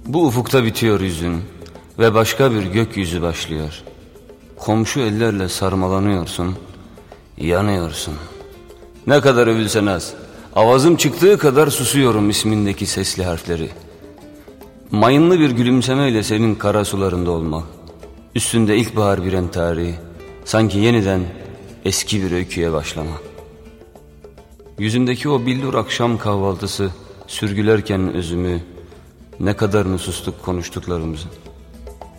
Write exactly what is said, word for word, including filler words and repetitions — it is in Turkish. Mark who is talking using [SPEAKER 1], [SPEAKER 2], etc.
[SPEAKER 1] Bu ufukta bitiyor yüzün ve başka bir gökyüzü başlıyor. Komşu ellerle sarmalanıyorsun, yanıyorsun. Ne kadar övülsen az, avazım çıktığı kadar susuyorum ismindeki sesli harfleri. Mayınlı bir gülümsemeyle senin kara sularında olmak, üstünde ilkbahar bir entari, sanki yeniden eski bir öyküye başlamak. Yüzündeki o billur akşam kahvaltısı sürgülerken özümü, ne kadarını sustuk konuştuklarımızı.